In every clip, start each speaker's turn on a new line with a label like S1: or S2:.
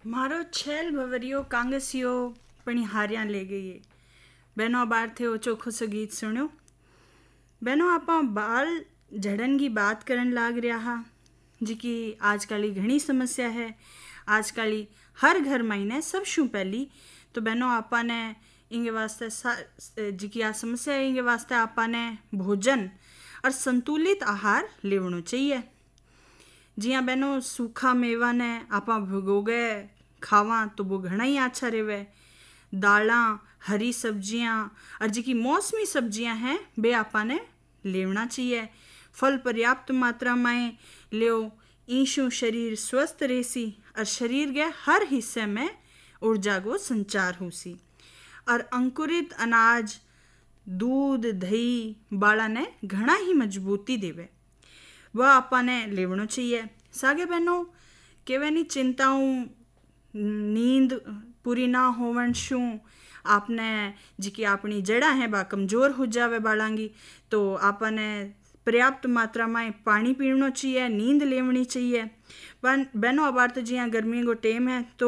S1: मारो छैल भवरियो कांगसियो पणी हारियां ले गई। बहनों बार थे वो चोखो सो गीत सुन्यो। बहनों आपा बाल झड़न की बात करन लाग रहा हा, जिकी आजकल घणी समस्या है। आजकल हर घर महीने सब शू पहली तो बहनों आपा ने इंगे वास्ते जिकी आ समस्या है, इंगे वास्ते आपा ने भोजन और संतुलित आहार लेवनो चाहिए। जियां बहनों सूखा मेवा ने आपा भिगोगे खावा तो वो घना ही अच्छा रेवे। दाला, हरी सब्जियां और जिकी मौसमी सब्जियां हैं वे आपा ने लेवना चाहिए। फल पर्याप्त मात्रा में लियो, ईशु शरीर स्वस्थ रहेसी और शरीर के हर हिस्से में ऊर्जा को संचार होसी। और अंकुरित अनाज, दूध, दही बाला ने घना ही मजबूती देवे, वह आपा ने लेवनो चाहिए। सागे बहनों केवे नी चिंताओं नींद पूरी ना होवन शू आपने जिकी अपनी जड़ा है बा कमजोर हो जावे बालांगी, तो आपने पर्याप्त मात्रा में पानी पीनो चाहिए, नींद लेवनी चाहिए। पर बहनों अबार तो जियां गर्मी को टेम है तो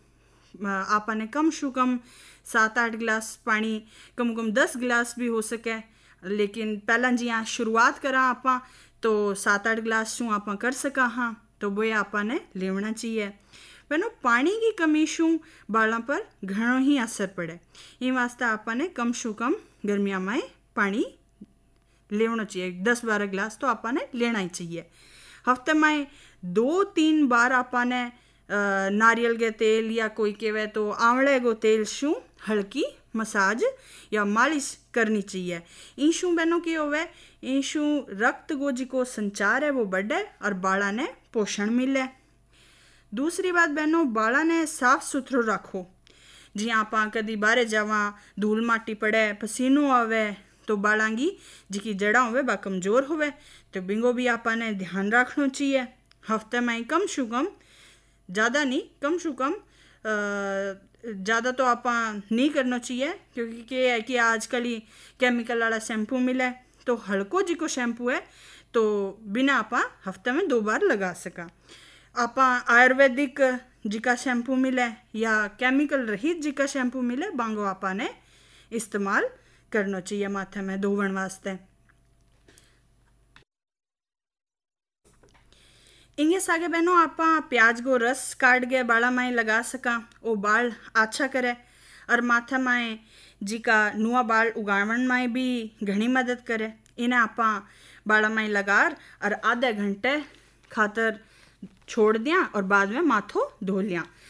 S1: आपने कम शू कम 7-8 गिलास पानी, कम 10 गिलास भी हो सके, लेकिन पहला जियां शुरुआत करा आपा तो 7-8 गिलास शू आपा कर सका हाँ, तो वो आपा ने लेवना चाहिए। बहनों पानी की कमी शू बालों पर घणो ही असर पड़े, इन वास्ते आपा ने कम शू कम गर्मिया में पानी लेवना चाहिए। 10-12 गिलास तो आपा ने लेना ही चाहिए। हफ्ते में 2-3 बार आपा ने नारियल के तेल या कोई केवे तो आंवले को तेल शू हल्की मसाज या मालिश करनी चाहिए। इन शू बहनों की होवे, इन शू रक्त को जिको संचार है वो बढ़े और बाला ने पोषण मिले। दूसरी बात बहनों, बाला ने साफ सुथरो रखो। जी आपा कदी बाहर जावा, धूल माटी पड़े, पसीनो आवे तो बालांगी जिकी जड़ा होवे बा कमजोर होवे, तो बिंगो भी आपा ने ध्यान रखना चाहिए। हफ्ते में कम शू कम, ज़्यादा नहीं, कम शू कम ज़्यादा तो आपा नहीं करना चाहिए, क्योंकि क्या है कि आजकल ही केमिकल वाला शैम्पू मिले, तो हल्को जिको शैम्पू है तो बिना आपा हफ्ते में 2 बार लगा सका। आपा आयुर्वेदिक जिका शैम्पू मिले या केमिकल रहित जिका शैम्पू मिले बांगो आपा ने इस्तेमाल करना चाहिए माथे में धोवन वास्ते। इंगे सागे बहनों आपा प्याज को रस काट के बाला में लगा सका, वो बाल अच्छा करे और माथे में जिका नुआ बाल उगावन में भी घनी मदद करे। इन्हें आपा बाला में लगा और आधे घंटे खातर छोड़ दिया और बाद में माथो धो लिया।